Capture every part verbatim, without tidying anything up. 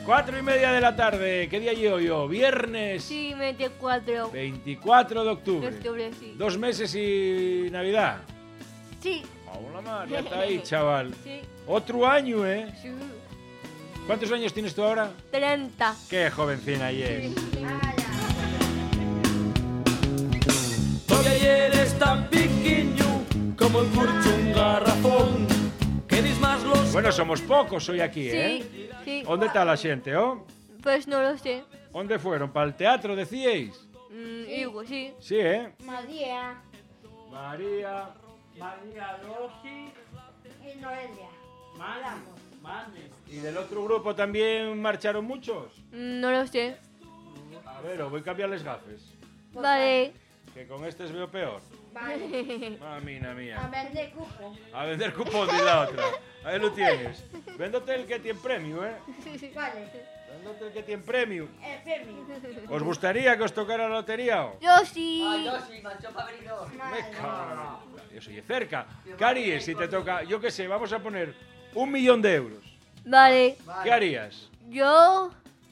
Cuatro y media de la tarde. ¿Qué día llevo yo? Viernes. Sí, veinticuatro. veinticuatro de octubre. De octubre, sí. Dos meses y Navidad. Sí. Hola, mar, ya está ahí, chaval. Sí. Otro año, ¿eh? Sí. ¿Cuántos años tienes tú ahora? treinta. Qué jovencina y es. Porque ayer es tan pequeño como el curcho un garrafón. Que dis más los... Bueno, somos pocos hoy aquí, ¿eh? Sí, sí. ¿Dónde está la gente, oh? Pues no lo sé. ¿Dónde fueron? ¿Para el teatro, decíais? Mm, digo, sí. Sí, ¿eh? María María... María Rossi, y Noelia. Manos, Manes. ¿Y del otro grupo también marcharon muchos? Mm, no lo sé. A ver, os voy a cambiarles gafes. Vale. Que con este os veo peor. Vale. Mamina A mía. vender cupo. A vender cupón de la otra. Ahí lo tienes. Véndote el que tiene premio, ¿eh? Vale. Véndote el que tiene premio. Eh, Fermi. ¿Os gustaría que os tocara la lotería? O? Yo sí. Ay, yo sí, mancho para abrir dos. Me cago en- Yo soy cerca. ¿Qué harías si te toca, yo qué sé, vamos a poner un millón de euros? Vale. ¿Qué harías? Yo...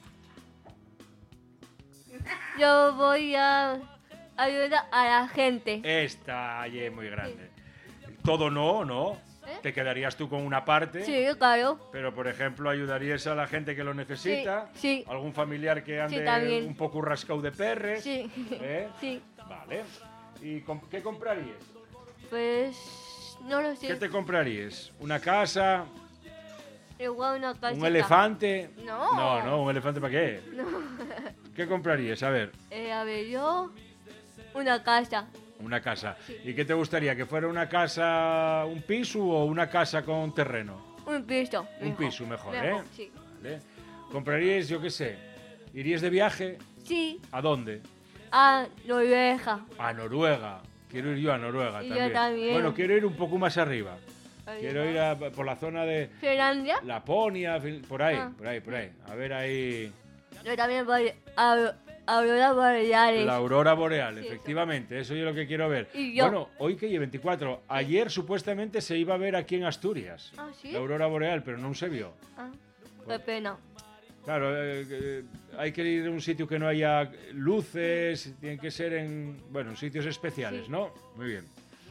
Yo voy a ayudar a la gente. Esta allí es muy grande. Todo no, ¿no? ¿Eh? Te quedarías tú con una parte. Sí, claro. Pero, por ejemplo, ayudarías a la gente que lo necesita. Sí, sí. Algún familiar que ande también. un poco rascado de perres. Sí. ¿Eh? Sí. Vale. ¿Y com- qué comprarías? Pues... No lo sé. ¿Qué te comprarías? ¿Una casa? Igual una casita. ¿Un elefante? No. No, no, ¿un elefante para qué? No. ¿Qué comprarías? A ver, Eh, a ver, yo... Una casa. una casa. ¿Y qué te gustaría? ¿Que fuera una casa, un piso o una casa con terreno? Un piso. Un mejor. piso mejor, ¿eh? Sí. Vale. ¿Comprarías, yo qué sé, irías de viaje? Sí. ¿A dónde? A Noruega. A Noruega. Quiero ir yo a Noruega Y yo también. también. Bueno, quiero ir un poco más arriba. Quiero ir a- por la zona de Finlandia. Laponia, fin- por ahí, Ah. por ahí, por ahí. A ver ahí. Yo también voy a Aurora Boreales. La aurora boreal, Sí, eso. efectivamente, eso es lo que quiero ver. Y yo- Bueno, hoy que hay veinticuatro, ayer supuestamente se iba a ver aquí en Asturias. Ah, ¿sí? La aurora boreal, pero no se vio. Ah, qué pena. Claro, eh, eh, hay que ir a un sitio que no haya luces, tienen que ser en, bueno, en sitios especiales, Sí. ¿no? Muy bien.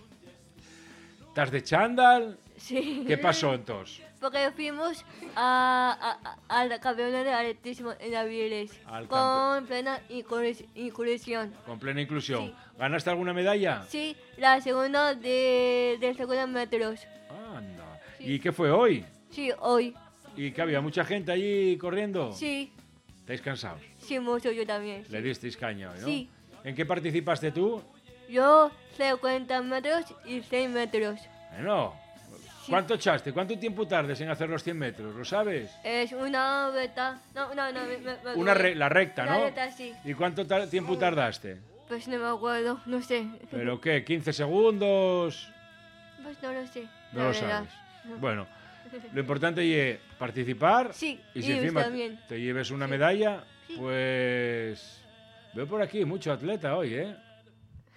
¿Estás de chándal? Sí. ¿Qué pasó entonces? Porque fuimos a, a, a, al campeonato de atletismo en Aviles. Al Con plena inclus- inclusión. Con plena inclusión. Sí. ¿Ganaste alguna medalla? Sí, la segunda de, de segunda metros. Anda. Sí. ¿Y qué fue hoy? Sí, hoy. ¿Y que había mucha gente allí corriendo? Sí, ¿Estáis cansados? sí, mucho yo también. Le disteis caña hoy, ¿no? Sí. ¿En qué participaste tú? Yo cincuenta metros y seis metros. Bueno, Sí. ¿cuánto echaste? ¿Cuánto tiempo tardes en hacer los cien metros? ¿Lo sabes? Es una beta... No, no, no. Me, me- me- Una re- la recta, La ¿no? recta, sí. ¿Y cuánto ta- tiempo tardaste? Pues no me acuerdo, no sé. ¿Pero qué? ¿quince segundos? Pues no lo sé. No la lo verdad. sabes. Bueno, lo importante es participar. Sí, Y y si ellos encima también. te lleves una Sí. medalla, Sí. pues... Veo por aquí mucho atleta hoy, ¿eh?